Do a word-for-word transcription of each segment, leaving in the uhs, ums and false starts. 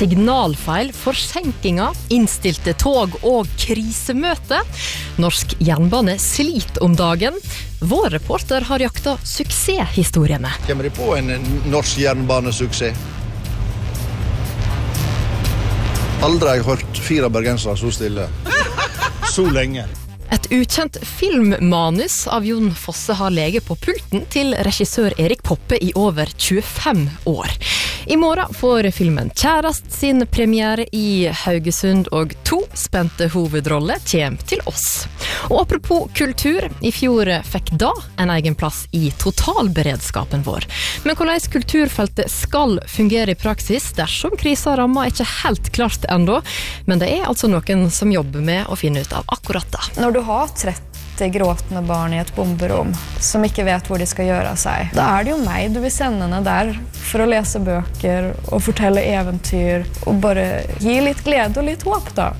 signalfeil, forsinkinger, innstilte tog og krisemøte. Norsk jernbane sliter om dagen. Vår reporter har jakta suksesshistoriene. Kommer de på en norsk jernbanesuksess? Aldri har jeg hørt fire bergensere så stille. Så lenge. Et ukjent filmmanus av Jon Fosse har lege på pulten til regissør Erik Poppe i over tjuefem år. I morgen får filmen Kjærast sin premiere i Haugesund, og to spente hovedroller kommer til oss. Og apropos kultur, i fjor fikk da en egen plass i totalberedskapen vår. Men hvordan kulturfeltet skal fungere i praksis dersom krisa rammer er ikke helt klart enda, men det er altså noen som jobber med å finne ut av akkurat det. Når du har tretti gråtende barn i et bomberom som ikke vet hvor de skal gjøre seg, da er det jo meg du vil sende ned der for å lese bøker og fortelle eventyr og bare gi litt glede og litt håp da.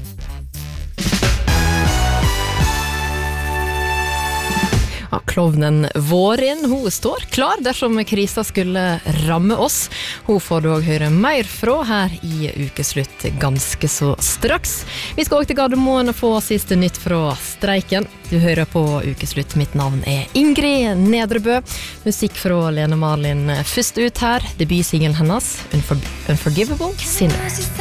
Ja, klovnen Vårin, hun står klar dersom krisa skulle ramme oss. Hun får dog høre mer fra her i Ukeslutt ganske så straks. Vi skal også til Gardermoen og få siste nytt fra streiken. Du hører på Ukeslutt. Mitt navn er Ingrid Nedrebø. Musikk fra Lene Marlin først ut her. Debutsingelen hennes, Unfor- Unforgivable Sinner.